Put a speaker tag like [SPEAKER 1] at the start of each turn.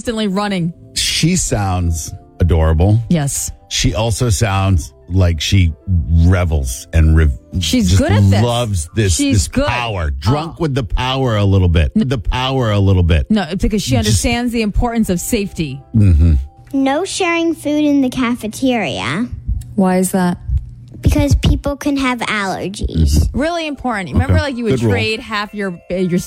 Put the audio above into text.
[SPEAKER 1] constantly running.
[SPEAKER 2] She sounds adorable.
[SPEAKER 1] Yes.
[SPEAKER 2] She also sounds like she revels and
[SPEAKER 1] She's
[SPEAKER 2] just
[SPEAKER 1] good at this.
[SPEAKER 2] loves this
[SPEAKER 1] good.
[SPEAKER 2] power. Drunk with the power a little bit. The power a little bit.
[SPEAKER 1] No, it's because she understands the importance of safety.
[SPEAKER 3] No sharing food in the cafeteria
[SPEAKER 1] Why is that?
[SPEAKER 3] because people can have allergies.
[SPEAKER 1] Really important. Remember, like you would
[SPEAKER 2] Good rule.
[SPEAKER 1] trade half your